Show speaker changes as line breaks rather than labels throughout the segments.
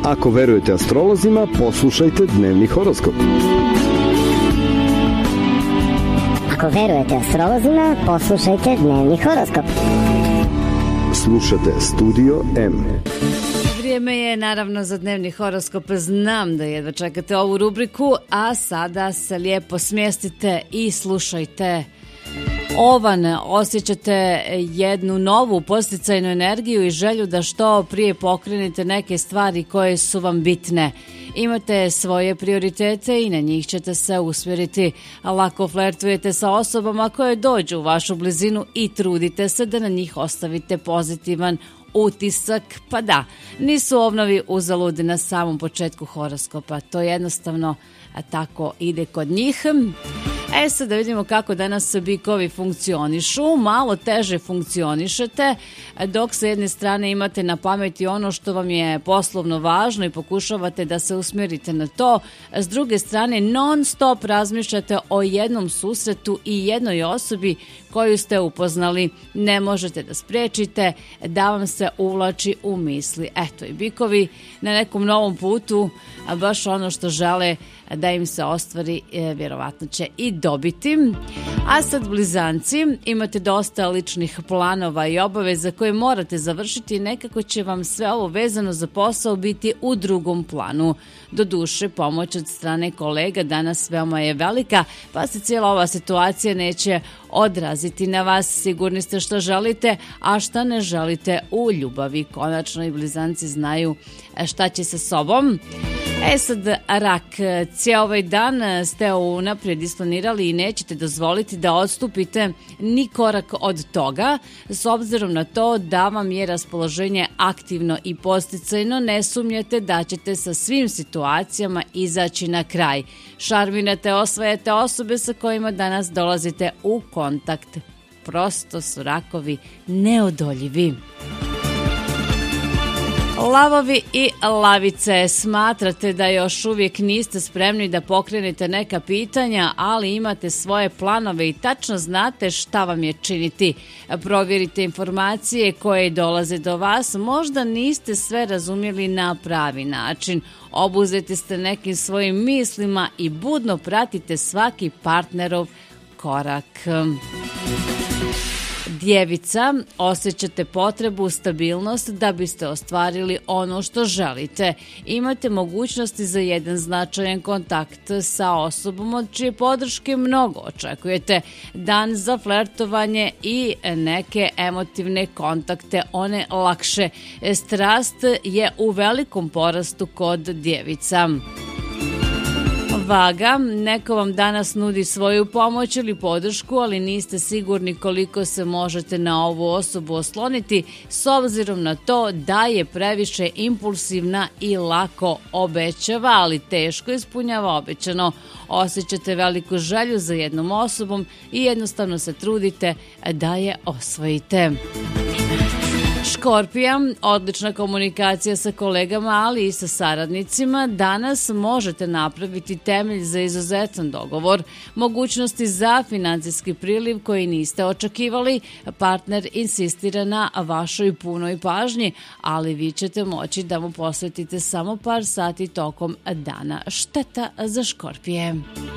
Ako verujete astrolozima, poslušajte dnevni horoskop.
Ako verujete astrolozima, poslušajte dnevni horoskop.
Slušate Studio M.
Vrijeme je naravno za dnevni horoskop. Znam da jedva čekate ovu rubriku, a sada se lijepo smjestite i slušajte. Ovan, osjećate jednu novu podsticajnu energiju i želju da što prije pokrenete neke stvari koje su vam bitne. Imate svoje prioritete i na njih ćete se usmjeriti. Lako flertujete sa osobama koje dođu u vašu blizinu i trudite se da na njih ostavite pozitivan utisak. Pa da, nisu ovnovi uzaludi na samom početku horoskopa. To jednostavno tako ide kod njih. Sad da vidimo kako danas bikovi funkcionišu. Malo teže funkcionišete, dok sa jedne strane imate na pameti ono što vam je poslovno važno i pokušavate da se usmjerite na to. S druge strane, non stop razmišljate o jednom susretu i jednoj osobi koju ste upoznali. Ne možete da spriječite da vam se uvlači u misli. Eto, i bikovi na nekom novom putu, a baš ono što žele da im se ostvari, vjerovatno će i dobiti. A sad blizanci, imate dosta ličnih planova i obaveza koje morate završiti i nekako će vam sve ovo vezano za posao biti u drugom planu. Doduše, pomoć od strane kolega danas veoma je velika, pa se cijela ova situacija neće odraziti na vas. Sigurni ste što želite, a šta ne želite u ljubavi. Konačno i blizanci znaju šta će sa sobom. Sad rak, cijel ovaj dan ste unaprijed isplanirali i nećete dozvoliti da odstupite ni korak od toga. S obzirom na to da vam je raspoloženje aktivno i podsticajno, ne sumnjate da ćete sa svim situacijama izaći na kraj. Šarminate, osvajate osobe sa kojima danas dolazite u kontakt. Prosto su rakovi neodoljivi. Lavovi i lavice, smatrate da još uvijek niste spremni da pokrenete neka pitanja, ali imate svoje planove i tačno znate šta vam je činiti. Provjerite informacije koje dolaze do vas, možda niste sve razumjeli na pravi način. Obuzeti ste nekim svojim mislima i budno pratite svaki partnerov korak. Djevica, osjećate potrebu, stabilnost da biste ostvarili ono što želite. Imate mogućnosti za jedan značajan kontakt sa osobom od čije podrške mnogo očekujete. Dan za flertovanje i neke emotivne kontakte, one lakše. Strast je u velikom porastu kod djevica. Vaga, neko vam danas nudi svoju pomoć ili podršku, ali niste sigurni koliko se možete na ovu osobu osloniti s obzirom na to da je previše impulsivna i lako obećava, ali teško ispunjava obećano. Osjećate veliku želju za jednom osobom i jednostavno se trudite da je osvojite. Škorpija, odlična komunikacija sa kolegama, ali i sa saradnicima. Danas možete napraviti temelj za izuzetan dogovor. Mogućnosti za financijski priliv koji niste očekivali. Partner insistira na vašoj punoj pažnji, ali vi ćete moći da mu posvetite samo par sati tokom dana. Šteta za Škorpije.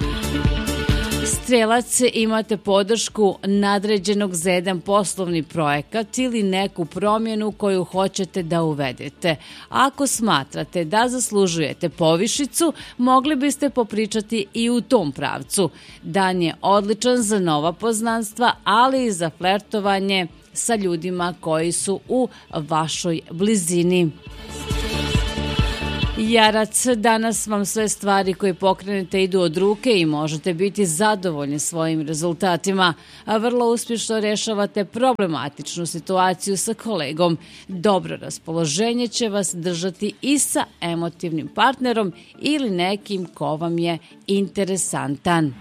Strelac, imate podršku nadređenog za jedan poslovni projekat ili neku promjenu koju hoćete da uvedete. Ako smatrate da zaslužujete povišicu, mogli biste popričati i u tom pravcu. Dan je odličan za nova poznanstva, ali i za flertovanje sa ljudima koji su u vašoj blizini. Jarac, danas vam sve stvari koje pokrenete idu od ruke i možete biti zadovoljni svojim rezultatima. Vrlo uspješno rješavate problematičnu situaciju sa kolegom. Dobro raspoloženje će vas držati i sa emotivnim partnerom ili nekim ko vam je interesantan.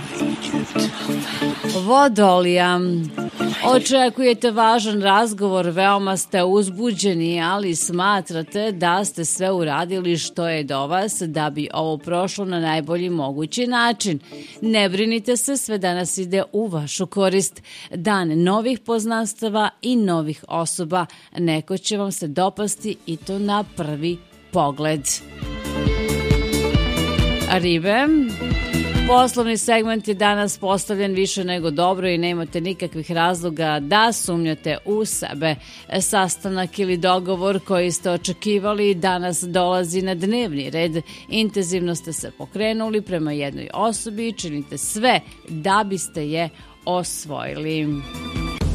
Vodolija, očekujete važan razgovor, veoma ste uzbuđeni, ali smatrate da ste sve uradili što je do vas da bi ovo prošlo na najbolji mogući način. Ne brinite se, sve danas ide u vašu korist. Dan novih poznanstava i novih osoba. Neko će vam se dopasti i to na prvi pogled. Ribe, poslovni segment je danas postavljen više nego dobro i nemate nikakvih razloga da sumnjate u sebe. Sastanak ili dogovor koji ste očekivali danas dolazi na dnevni red. Intenzivno ste se pokrenuli prema jednoj osobi i činite sve da biste je osvojili.